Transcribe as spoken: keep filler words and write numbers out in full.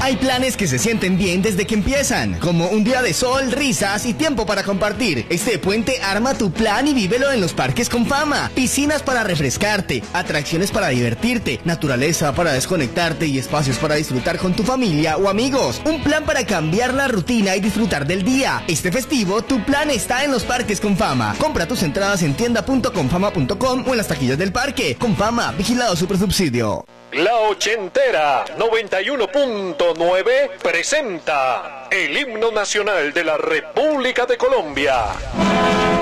Hay planes que se sienten bien desde que empiezan, como un día de sol, risas y tiempo para compartir. Este puente arma tu plan y vívelo en los parques con fama. Piscinas para refrescarte, atracciones para divertirte, naturaleza para desconectarte y espacios para disfrutar con tu familia o amigos. Un plan para cambiar la rutina y disfrutar del día. Este festivo, tu plan está en los parques con fama. Compra tus entradas en tienda punto confama punto com o en las taquillas del parque. Con fama, vigilado Supersubsidio. La ochentera noventa y uno punto nueve presenta el himno nacional de la República de Colombia.